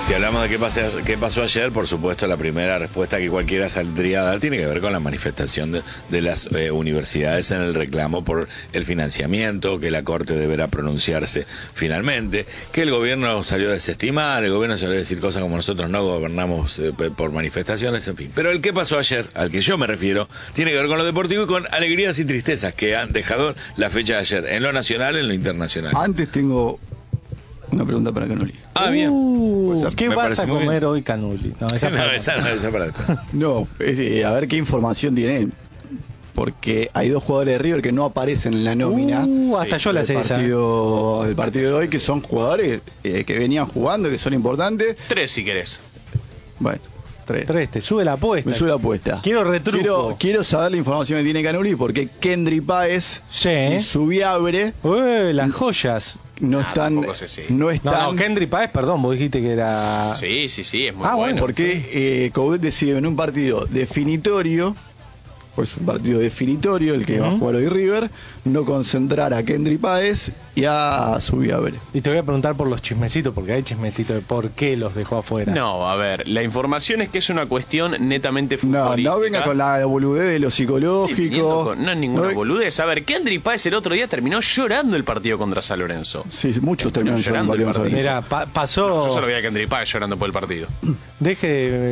Si hablamos de qué pasó ayer, por supuesto, la primera respuesta que cualquiera saldría a dar tiene que ver con la manifestación de las universidades en el reclamo por el financiamiento, que la Corte deberá pronunciarse finalmente, que el gobierno salió a desestimar, el gobierno salió a decir cosas como nosotros no gobernamos por manifestaciones, en fin. Pero el qué pasó ayer, al que yo me refiero, tiene que ver con lo deportivo y con alegrías y tristezas que han dejado la fecha de ayer, en lo nacional, en lo internacional. Antes tengo una pregunta para Canuli. Ah, bien. ¿Qué me vas parece a muy comer bien. hoy, Canuli? No, esa No, esa para después. No, a ver qué información tiene. Porque hay dos jugadores de River que no aparecen en la nómina. Hasta yo la sé esa. El partido de hoy, que son jugadores que venían jugando, que son importantes. 3 si querés. Bueno, tres. Te sube la apuesta. Me sube la apuesta. Quiero retruco. Quiero saber la información que tiene Canuli, porque Kendry Páez Sí. y Subiabre Las joyas. no están. tampoco sé si. No están. No, Kendry Páez, perdón, vos dijiste que era... Sí, es muy Ah, bueno. Porque Coudet decide en un partido definitorio, pues un partido definitorio, el que va a jugar hoy River, no concentrar a Kendry Páez y a Subiabre. Y te voy a preguntar por los chismecitos, porque hay chismecitos de por qué los dejó afuera. No, a ver, la información es que es una cuestión netamente No, futbolística. no venga con la boludez de lo Estoy viniendo psicológico. con- no es ninguna No, boludez. A ver, Kendry Páez el otro día terminó llorando el partido contra San Lorenzo. Sí, muchos terminaron Llorando llorando el el partido. Mira, pasó... Yo solo veía a Kendry Páez llorando por el partido. Deje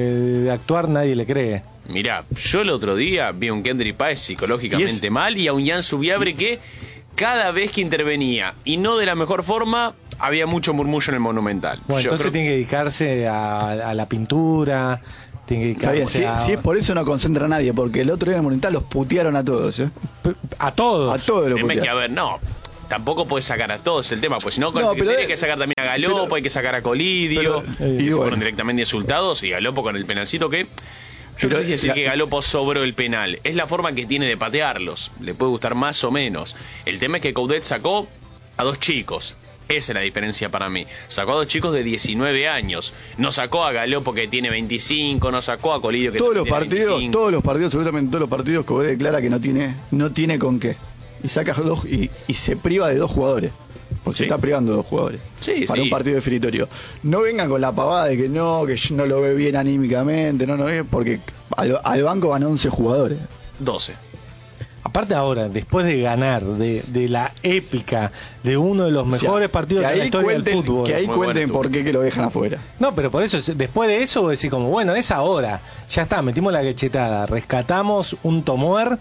de actuar, nadie le cree. Mirá, yo el otro día vi a un Kendry Páez psicológicamente mal y a un Jan Subiabre que cada vez que intervenía y no de la mejor forma, había mucho murmullo en el Monumental. Bueno, Yo entonces creo- tiene que dedicarse a la pintura, tiene que Está bien, dedicarse si es por eso no concentra a nadie, porque el otro día en el Monumental los putearon a todos, ¿eh? a todos. A todos los El tema es que, a putearon. ver, no. Tampoco puedes sacar a todos el tema, pues si no, No, pero tiene que sacar también a Galopo, pero- hay que sacar a Colidio, pero- que y se bueno. fueron directamente insultados, y Galopo con el penalcito que... Yo no Pero sé si decir la- que Galopo sobró el penal, es la forma que tiene de patearlos, le puede gustar más o menos. El tema es que Coudet sacó a 2 chicos, esa es la diferencia para mí. Sacó a 2 chicos de 19 años, no sacó a Galopo que tiene 25, no sacó a Colidio que Todos los también tiene partidos, 25. absolutamente todos los partidos, Coudet declara que no tiene con qué. Y saca dos y se priva de 2 jugadores. Porque se Sí. está privando de 2 jugadores. Sí, para sí. un partido definitorio. No vengan con la pavada de que yo no lo ve bien anímicamente, no ve, porque al banco van 11 jugadores. 12. Aparte ahora, después de ganar, de la épica, de uno de los O sea, mejores partidos que de la ahí historia del cuenten- fútbol. Que ahí Muy buena cuenten estuvo. por qué que lo dejan afuera. No, pero por eso, después de eso, vos decís como, bueno, es ahora. Ya está, metimos la cachetada, rescatamos un Tomuer,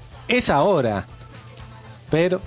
es ahora. Pero,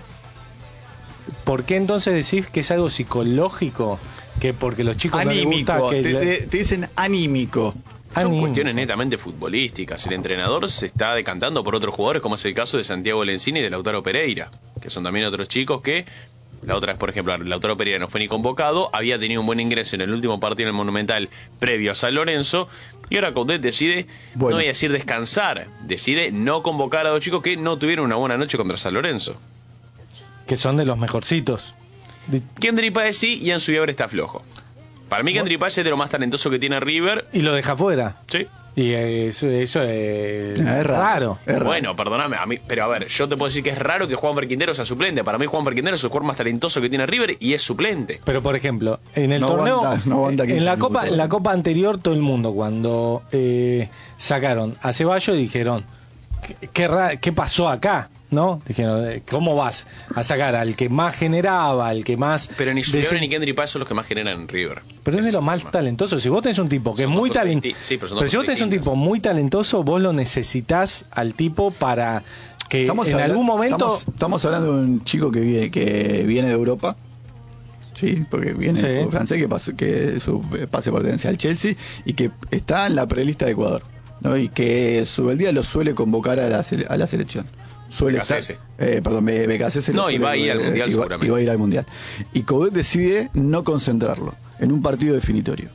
¿por qué entonces decís que es algo psicológico? Que porque los chicos no les Anímico, gusta que... te dicen anímico. Son Anímico. cuestiones netamente futbolísticas. El entrenador se está decantando por otros jugadores, como es el caso de Santiago Lenzini y de Lautaro Pereira, que son también otros chicos que, la otra vez, por ejemplo, Lautaro Pereira no fue ni convocado, había tenido un buen ingreso en el último partido en el Monumental previo a San Lorenzo, y ahora Coudet decide, Bueno. no voy a decir descansar, decide no convocar a 2 chicos que no tuvieron una buena noche contra San Lorenzo. Que son de los mejorcitos. Kendry Páez sí, y Ansubiabre está flojo. Para mí Kendry Páez es de lo más talentoso que tiene River. Y lo deja fuera. Sí. Y eso es Es raro. raro. Es raro. Bueno, perdóname, a mí, pero a ver, yo te puedo decir que es raro que Juan Quintero sea suplente. Para mí Juan Quintero es el jugador más talentoso que tiene River y es suplente. Pero por ejemplo, en el No torneo, aguanta- no aguanta 15 en la minutos. copa anterior, todo el mundo cuando sacaron a Ceballos dijeron, ¿qué pasó acá? ¿No? Dijeron, ¿cómo vas a sacar al que más generaba, al que más... Pero ni Subiabre desen- ni Kendry Páez son los que más generan en River. Pero es de Ese los el más tema. talentosos. Si vos tenés un tipo que Son es muy dos cosas talentoso. sí, pero son dos Pero si vos cosas tenés un distintas. tipo muy talentoso, vos lo necesitas al tipo para que en algún momento. Estamos hablando de un chico que viene de Europa. Sí, porque viene Sí. del fútbol francés, que su pase pertenece al Chelsea y que está en la prelista de Ecuador, ¿no? Y que Subeldía lo suele convocar a la selección. Suele BKCS. perdón, BKCS No, lo y suele- va a ir al Mundial seguramente. Y va a ir al Mundial. Y Coudet decide no concentrarlo en un partido definitorio.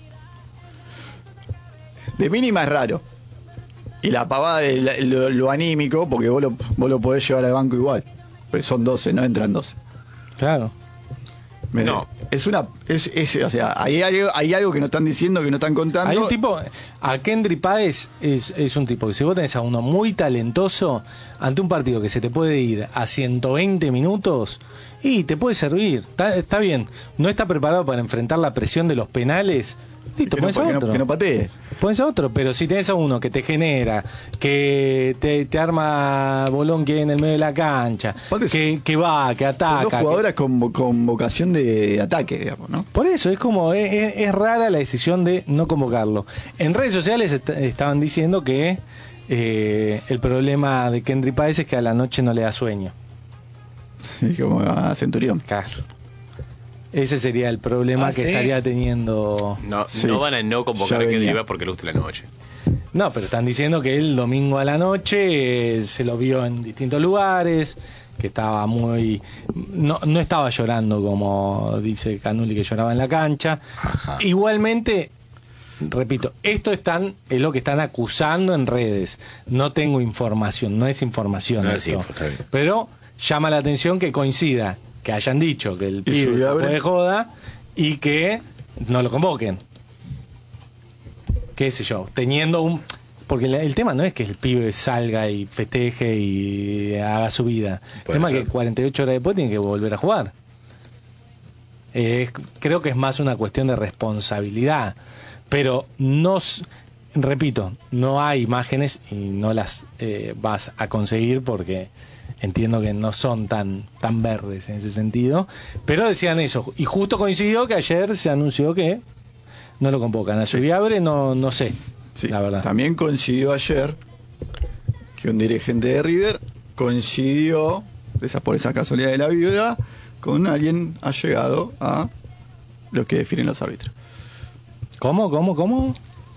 De mínima es raro. Y la pavada de lo anímico, porque vos lo podés llevar al banco igual. Pero son 12, no entran 12. Claro. No. O sea, hay algo que no están diciendo, que no están contando. Hay un tipo, a Kendry Páez es un tipo que si vos tenés a uno muy talentoso, ante un partido que se te puede ir a 120 minutos y te puede servir. Está bien, no está preparado para enfrentar la presión de los penales. Listo, Que no, pones a otro. que no patee. Pones a otro, pero si tenés a uno que te genera, que te arma bolón que hay en el medio de la cancha, Aparte que va, que Son ataca. dos jugadoras con vocación de ataque, digamos, ¿no? Por eso, es como, es rara la decisión de no convocarlo. En redes sociales estaban diciendo que el problema de Kendry Páez es que a la noche no le da sueño. Sí, como a Centurión. Claro. Ese sería el problema que ¿sí? estaría teniendo. No, Sí. no van a no convocar Ya a Kendry venía. Páez porque le gusta la noche. No, pero están diciendo que el domingo a la noche se lo vio en distintos lugares, que estaba muy... No estaba llorando como dice Canuli que lloraba en la cancha. Ajá. Igualmente, repito, esto es lo que están acusando en redes. No tengo información, no es información. No es esto. info, está bien. Pero llama la atención que coincida, que hayan dicho que el Y pibe se Subiabre. fue de joda y que no lo convoquen. Qué sé yo, teniendo un... Porque el tema no es que el pibe salga y festeje y haga su vida. El Puede tema es ser. que 48 horas después tiene que volver a jugar. Creo que es más una cuestión de responsabilidad. Pero repito, no hay imágenes y no las vas a conseguir porque entiendo que no son tan verdes en ese sentido. Pero decían eso. Y justo coincidió que ayer se anunció que no lo convocan. A Subiabre no sé. Sí, La verdad. También coincidió ayer que un dirigente de River coincidió, por esa casualidad de la vida, con alguien allegado a los que definen los árbitros. ¿Cómo?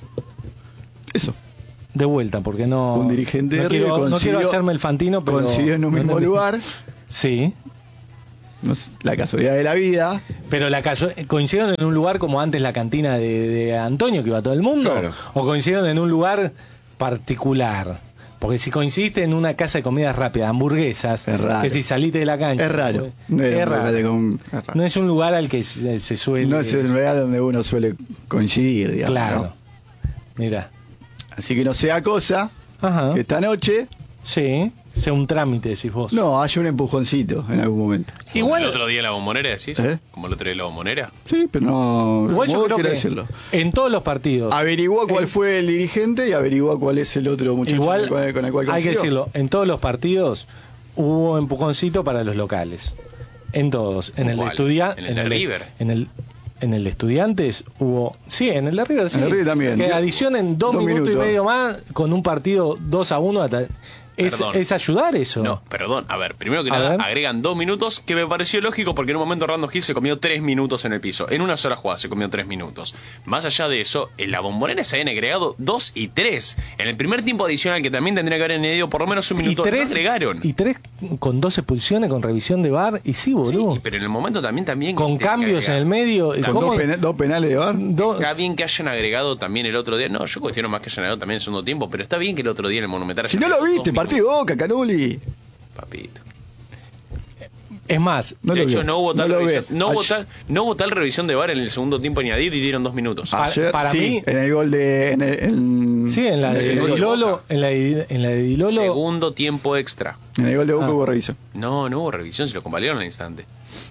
Eso. De vuelta, porque no... Un dirigente no de River quiero, no quiero coincidió- hacerme el fantino, pero... coincidió en un no mismo entendí. lugar. Sí. No sé, la casualidad de la vida. Pero ¿coincidieron en un lugar como antes la cantina de Antonio, que iba todo el mundo? Claro. ¿O coincidieron en un lugar particular? Porque si coincidiste en una casa de comidas rápidas, hamburguesas, Es raro. que si saliste de la cancha... Es raro. No es era un raro. lugar es raro. No es un lugar al que se suele... No es el lugar donde uno suele coincidir, digamos. Claro. ¿no? Mira. Así que no sea cosa Ajá. que esta noche Sí. Sea un trámite, decís vos. no haya un empujoncito en algún momento. Igual... ¿El otro día en la Bombonera decís? ¿Eh? ¿Como el otro día en la Bombonera? Sí, pero no. Igual yo como vos creo que quieras decirlo. en todos los partidos... Averigua cuál fue el dirigente y averigua cuál es el otro muchacho Igual, con el cual hay que coincidió. decirlo, en todos los partidos hubo empujoncito para los locales. En todos. En el de ¿Cuál? Estudiantes. ¿En el de River? En el de Estudiantes hubo. Sí, en el de River sí. En el River también. Que adicionen 2 minutos y medio más con un partido 2-1. Perdón. Es ayudar eso. No, perdón. A ver, primero que A nada, ver. agregan 2 minutos, que me pareció lógico porque en un momento Orlando Gil se comió 3 minutos en el piso. En una sola jugada se comió 3 minutos. Más allá de eso, en la Bombonera se habían agregado 2 y 3. En el primer tiempo adicional, que también tendría que haber añadido por lo menos un minuto, no agregaron. y 3 con 2 expulsiones, con revisión de VAR. Y sí, Sí, boludo. pero en el momento también Con tendría que cambios en agregar. el medio. Con ¿Cómo? dos penales de bar. Está bien que hayan agregado también el otro día. No, yo cuestiono más que hayan agregado también el segundo tiempo, pero está bien que el otro día en el Monumental. Si hayan no lo agregado viste, 2 partido Boca, Canuli. minutos. Papito. Es más, No De lo hecho, vio. no hubo tal No lo revisión, ve. no hubo tal revisión de VAR en el segundo tiempo añadido y dieron 2 minutos. Ayer, para sí, mí- en el gol de. sí, en la de el gol de Dilolo. Boca. En la de Dilolo. Segundo tiempo extra. En el gol de Boca hubo revisión. No hubo revisión, se lo convalidaron al instante.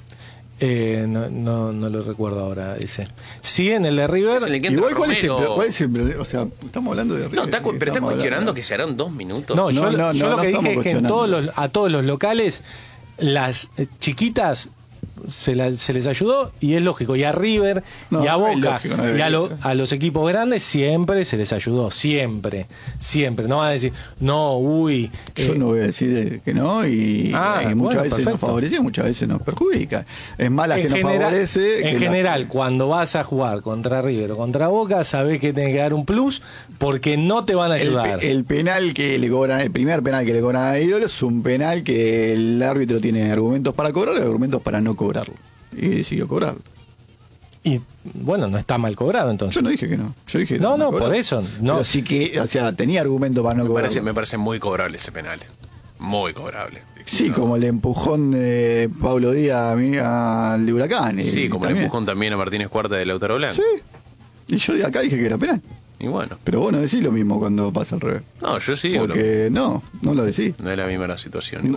No lo recuerdo ahora ese. Sí, en el de River. Es en el que entra Igual, ¿cuál es, el, Romero. cuál es el- O sea, estamos hablando de. No, River, pero está estamos cuestionando hablando- que se harán 2 minutos. No, yo, No, yo no, lo no que estamos dije es que cuestionando. a todos los locales, las chiquitas se les ayudó y es lógico. Y a River, No, y a no es Boca, lógico, no y debería ser. a los equipos grandes siempre se les ayudó. Siempre. No van a decir, no, uy. Yo no voy a decir que no y muchas bueno, veces perfecto. nos favorece y muchas veces nos perjudica. Es más la que nos favorece. En que la- general, cuando vas a jugar contra River o contra Boca, sabés que tenés que dar un plus porque no te van a ayudar. el penal que le cobran, el primer penal que le cobran a Irolo es un penal que el árbitro tiene argumentos para cobrarlo y argumentos para no cobrarlo. Y decidió cobrarlo. Y bueno, no está mal cobrado entonces. Yo no dije que no. Yo dije que No, estaba no, cobrado. por eso, no. Pero sí que, o sea, tenía argumentos para no cobrarlo. Me parece muy cobrable ese penal. Muy cobrable. Sí, No. como el empujón de Pablo Díaz al de Huracán. Sí, como el también. empujón también a Martínez Cuarta de Lautaro Blanco. Sí. Y yo de acá dije que era penal. Y bueno. Pero vos no decís lo mismo cuando pasa al revés. No, yo sí digo lo Porque no lo decís. No es la misma la situación igual.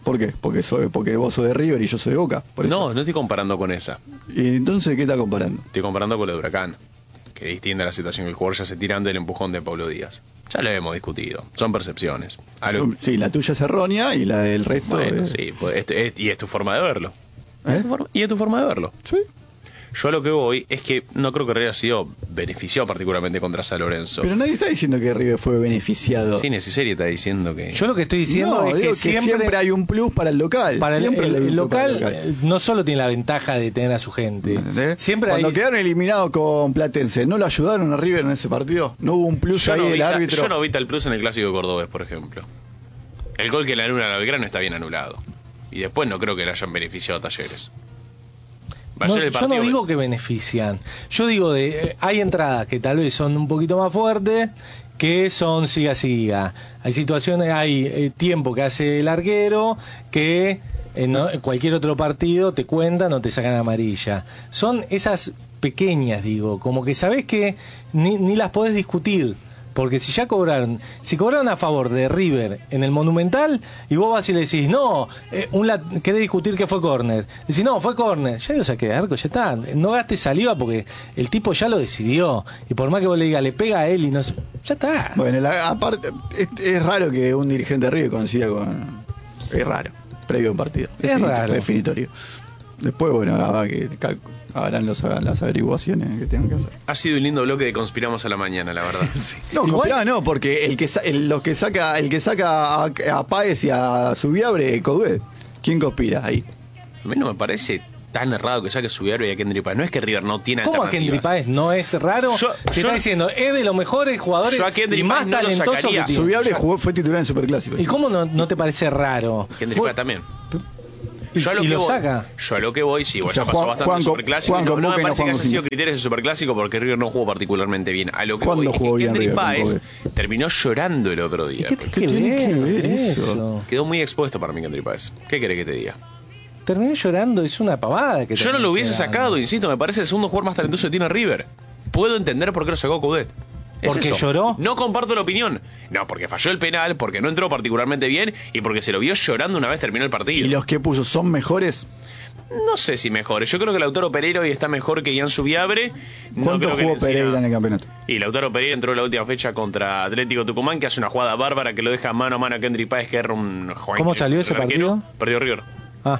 ¿Por qué? Porque vos sos de River y yo soy de Boca. Por eso. No estoy comparando con esa. ¿Y entonces qué está comparando? Estoy comparando con lo de Huracán. Que distinta la situación. El jugador ya se tiran del empujón de Pablo Díaz. Ya lo hemos discutido. Son percepciones. Sí, la tuya es errónea y la del resto Bueno, es... sí. Pues y es tu forma de verlo. ¿Eh? Y es tu forma de verlo. Sí. Yo a lo que voy es que no creo que River haya sido beneficiado particularmente contra San Lorenzo. Pero nadie está diciendo que River fue beneficiado. Cine serie está diciendo que... Yo lo que estoy diciendo No, es digo que siempre hay un plus para el local. para Siempre hay un el plus para local no solo tiene la ventaja de tener a su gente. ¿Entendés? Siempre Cuando hay... quedaron eliminados con Platense, ¿no lo ayudaron a River en ese partido? ¿No hubo un plus ahí del árbitro? Yo no vi tal plus en el clásico cordobés, por ejemplo. El gol que le anula a Belgrano está bien anulado. Y después no creo que le hayan beneficiado a Talleres. No, yo no digo que benefician. Yo digo hay entradas que tal vez son un poquito más fuertes, que son siga. Hay situaciones, hay tiempo que hace el arquero que en cualquier otro partido te cuentan o te sacan amarilla. Son esas pequeñas, digo, como que sabés que ni las podés discutir. Porque si cobraron a favor de River en el Monumental y vos vas y le decís, no, querés discutir que fue córner. Decís, no, fue córner. Ya lo saqué de arco, ya está. No gastes saliva porque el tipo ya lo decidió. Y por más que vos le digas, le pega a él y no sé, ya está. Bueno, aparte, es raro que un dirigente de River coincida con... Es raro, previo a un partido. Es raro. Definitorio. Después, bueno, harán las averiguaciones que tengan que hacer. Ha sido un lindo bloque de Conspiramos a la Mañana, la verdad. Sí. No, Igual, no, porque el que saca a Páez y a Subiabre, Coudet. ¿Quién conspira ahí? A mí no me parece tan errado que saque Subiabre y a Kendry Páez. No es que River no tiene ¿cómo a alternativas. Kendry Páez no es raro? Se está diciendo, es de los mejores jugadores Yo a Kendry y más Páez no lo talentosos que sacaría. tiene. Subiabre fue titular en Superclásico. ¿Y cómo no te parece raro? Kendry Páez también. Y Yo a lo y que lo voy, saca. Yo a lo que voy, sí, O bueno, sea, ya pasó Juan- bastante Juan el con- Superclásico. Juan No, con no Boca me y no parece que Juan haya con sido Quilmes. criterios de Superclásico porque River no jugó particularmente bien. A lo que ¿Cuándo voy es que jugó bien Kendry River con Páez Coudet? terminó llorando el otro día. ¿Qué tiene que ver eso? Quedó muy expuesto para mí Kendry Páez. ¿Qué querés que te diga? Terminé llorando, es una pavada que Yo no lo hubiese termine sacado, llorando. insisto, me parece el segundo jugador más talentoso que tiene River. Puedo entender por qué lo sacó Coudet. Es ¿Porque eso. lloró? No comparto la opinión. No, porque falló el penal, porque no entró particularmente bien y porque se lo vio llorando una vez terminó el partido. ¿Y los que puso son mejores? No sé si mejores. Yo creo que Lautaro Pereira hoy está mejor que Ian Subiabre. No ¿Cuánto creo que jugó Lencina- Pereira en el campeonato? Y Lautaro Pereira entró en la última fecha contra Atlético Tucumán, que hace una jugada bárbara que lo deja mano a mano a Kendry Páez, que erra un juego ¿Cómo increíble. salió ese El arquero partido? Perdió River. Ah,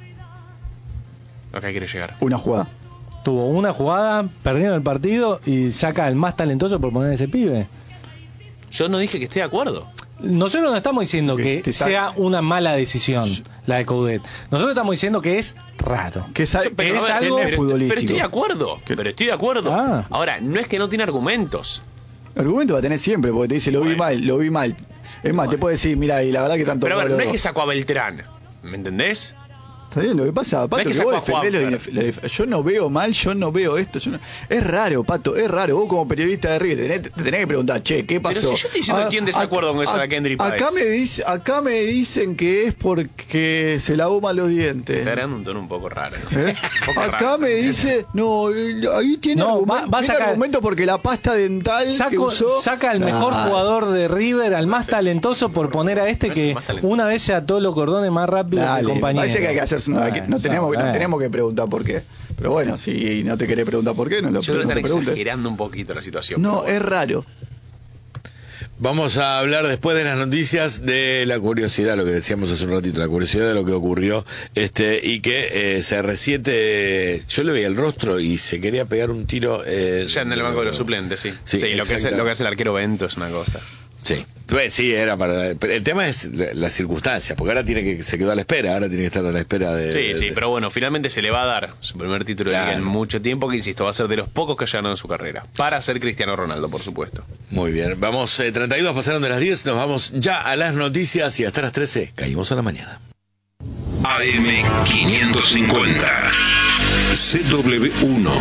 Acá quiere llegar. Una jugada. tuvo una jugada, perdieron el partido y saca al más talentoso por poner a ese pibe. Yo no dije que esté de acuerdo. Nosotros no estamos diciendo que Que está- sea una mala decisión la de Coudet. Nosotros estamos diciendo que es raro. Que es Pero, es a ver, algo pero futbolístico. estoy de acuerdo. Pero estoy de acuerdo. Ah. Ahora, no es que no tiene argumentos. Argumento va a tener siempre, porque te dice, lo vi mal. Es más, te puede decir, mira, y la verdad que tanto... Pero a ver, no es que sacó a Beltrán. ¿Me entendés? Está bien, lo que pasa, Pato, es que que vos sacó a defendés yo no veo mal, yo no veo esto. Es raro, Pato, es raro. Vos como periodista de River te tenés que preguntar, che, ¿qué pasó? Pero si yo estoy diciendo que estoy en desacuerdo con eso de Kendry Páez. Acá me dicen que es porque se lavó mal los dientes. Está dando un tono un poco raro. ¿Eh? Un poco Acá raro. me dice, no, ahí tiene No, argumento, va a tiene sacar- argumento porque la pasta dental que usó... Saca al mejor Ah, jugador de River, al más talentoso, por poner a este no es el que más talentoso. una vez se ató los cordones más rápido que Dale, el compañero. parece que hay que hacerse una... Bueno, no tenemos que preguntar por qué. Pero bueno, si no te querés preguntar por qué, no lo Yo creo que no te están preguntes. exagerando un poquito la situación. No, pero bueno. es raro. Vamos a hablar después de las noticias de la curiosidad, lo que decíamos hace un ratito, la curiosidad de lo que ocurrió, y que CR7, yo le veía el rostro y se quería pegar un tiro. Ya en el banco de los suplentes, sí. Sí, Sí, lo que hace el arquero Bento es una cosa. Sí, sí, era para. Pero el tema es la circunstancia, porque ahora se quedó a la espera, ahora tiene que estar a la espera de. Sí, pero bueno, finalmente se le va a dar su primer título de liga Claro. en mucho tiempo, que insisto, va a ser de los pocos que haya ganado en su carrera. Para ser Cristiano Ronaldo, por supuesto. Muy bien, vamos, 32 pasaron de las 10, nos vamos ya a las noticias y hasta las 13 caímos a la mañana. AM 550 CW1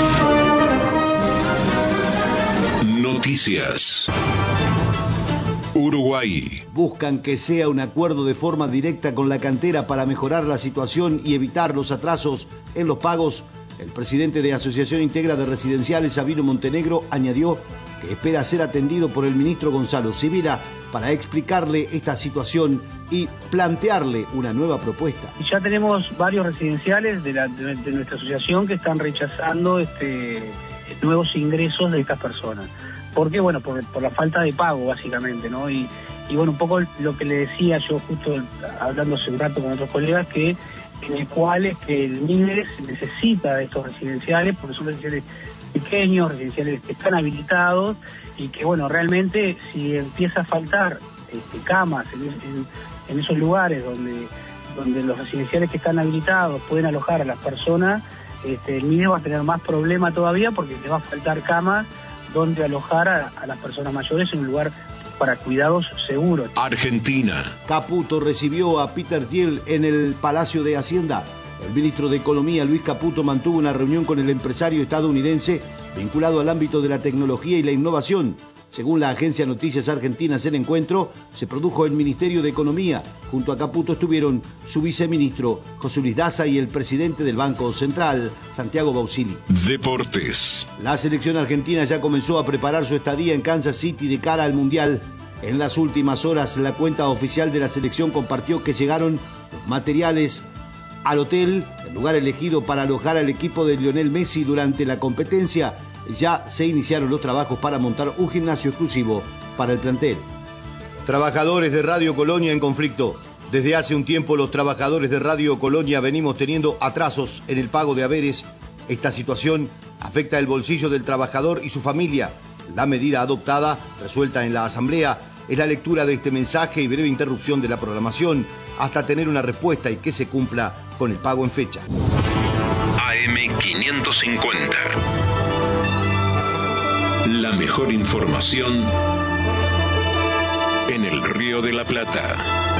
Noticias. Uruguay. Buscan que sea un acuerdo de forma directa con la cantera para mejorar la situación y evitar los atrasos en los pagos. El presidente de Asociación Integra de Residenciales, Sabino Montenegro, añadió que espera ser atendido por el ministro Gonzalo Sibila para explicarle esta situación y plantearle una nueva propuesta. Ya tenemos varios residenciales de nuestra asociación que están rechazando nuevos ingresos de estas personas. ¿Por qué? Bueno, por la falta de pago, básicamente, ¿no? Y bueno, un poco lo que le decía yo justo hablando hace un rato con otros colegas, que en el cual es que el MIDES necesita de estos residenciales, porque son residenciales pequeños, residenciales que están habilitados, y que bueno, realmente si empieza a faltar camas en esos lugares donde los residenciales que están habilitados pueden alojar a las personas, el MIDES va a tener más problema todavía, porque le va a faltar camas donde alojar a las personas mayores en un lugar para cuidados seguros. Argentina. Caputo recibió a Peter Thiel en el Palacio de Hacienda. El ministro de Economía, Luis Caputo, mantuvo una reunión con el empresario estadounidense vinculado al ámbito de la tecnología y la innovación. Según la agencia Noticias Argentinas, el encuentro se produjo en el Ministerio de Economía. Junto a Caputo estuvieron su viceministro, José Luis Daza, y el presidente del Banco Central, Santiago Bausili. Deportes. La selección argentina ya comenzó a preparar su estadía en Kansas City de cara al Mundial. En las últimas horas, la cuenta oficial de la selección compartió que llegaron los materiales al hotel, el lugar elegido para alojar al equipo de Lionel Messi durante la competencia. Ya se iniciaron los trabajos para montar un gimnasio exclusivo para el plantel. Trabajadores de Radio Colonia en conflicto. Desde hace un tiempo los trabajadores de Radio Colonia venimos teniendo atrasos en el pago de haberes. Esta situación afecta el bolsillo del trabajador y su familia. La medida adoptada, resuelta en la Asamblea, es la lectura de este mensaje y breve interrupción de la programación hasta tener una respuesta y que se cumpla con el pago en fecha. AM550. La mejor información en el Río de la Plata.